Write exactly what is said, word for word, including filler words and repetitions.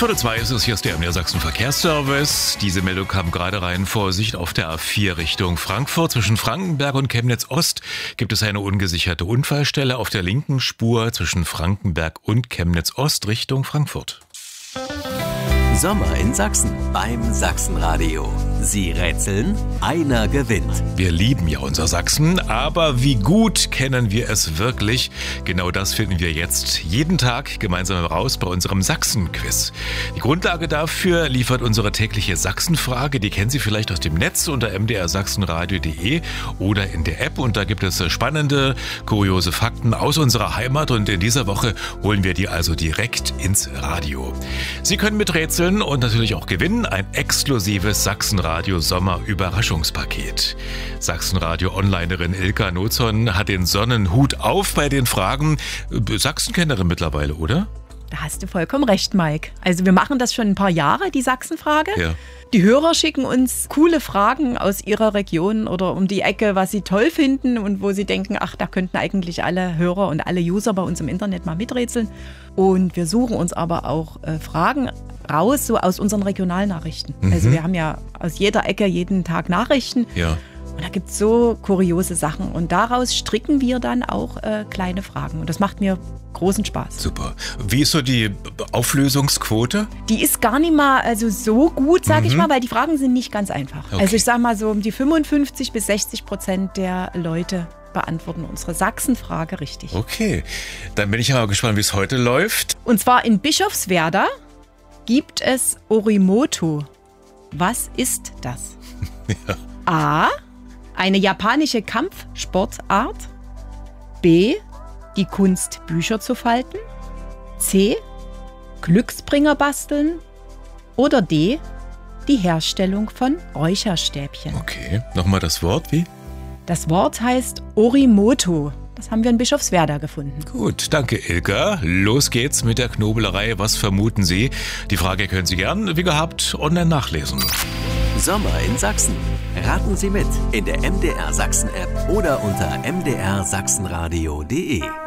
Viertel zwei ist es, hier ist der M D R Sachsen Verkehrsservice. Diese Meldung kam gerade rein. Vorsicht auf der A vier Richtung Frankfurt. Zwischen Frankenberg und Chemnitz Ost gibt es eine ungesicherte Unfallstelle auf der linken Spur zwischen Frankenberg und Chemnitz Ost Richtung Frankfurt. Sommer in Sachsen beim Sachsenradio. Sie rätseln, einer gewinnt. Wir lieben ja unser Sachsen, aber wie gut kennen wir es wirklich? Genau das finden wir jetzt jeden Tag gemeinsam heraus bei unserem Sachsen-Quiz. Die Grundlage dafür liefert unsere tägliche Sachsenfrage. Die kennen Sie vielleicht aus dem Netz unter m d r sachsenradio punkt d e oder in der App. Und da gibt es spannende, kuriose Fakten aus unserer Heimat. Und in dieser Woche holen wir die also direkt ins Radio. Sie können miträtseln und natürlich auch gewinnen. Ein exklusives Sachsenradio Sommer-Überraschungspaket. Sachsenradio-Onlinerin Ilka Nozon hat den Sonnenhut auf bei den Fragen. Sachsenkennerin mittlerweile, oder? Da hast du vollkommen recht, Mike. Also wir machen das schon ein paar Jahre, die Sachsenfrage. Ja. Die Hörer schicken uns coole Fragen aus ihrer Region oder um die Ecke, was sie toll finden und wo sie denken, ach, da könnten eigentlich alle Hörer und alle User bei uns im Internet mal miträtseln. Und wir suchen uns aber auch äh, Fragen raus, so aus unseren Regionalnachrichten. Mhm. Also wir haben ja aus jeder Ecke jeden Tag Nachrichten. Ja. Und da gibt es so kuriose Sachen. Und daraus stricken wir dann auch äh, kleine Fragen. Und das macht mir großen Spaß. Super. Wie ist so die Auflösungsquote? Die ist gar nicht mal also so gut, sage mhm. ich mal, weil die Fragen sind nicht ganz einfach. Okay. Also ich sage mal so um die fünfundfünfzig bis sechzig Prozent der Leute beantworten unsere Sachsenfrage richtig. Okay, dann bin ich aber gespannt, wie es heute läuft. Und zwar in Bischofswerda gibt es Orimoto. Was ist das? Ja. A. Eine japanische Kampfsportart. B. Die Kunst, Bücher zu falten. C. Glücksbringer basteln. Oder D. Die Herstellung von Räucherstäbchen. Okay, nochmal das Wort, wie? Das Wort heißt Orimoto. Das haben wir in Bischofswerda gefunden. Gut, danke Ilka. Los geht's mit der Knobelerei. Was vermuten Sie? Die Frage können Sie gern, wie gehabt, online nachlesen. Sommer in Sachsen. Raten Sie mit in der M D R Sachsen App oder unter m d r sachsenradio punkt d e.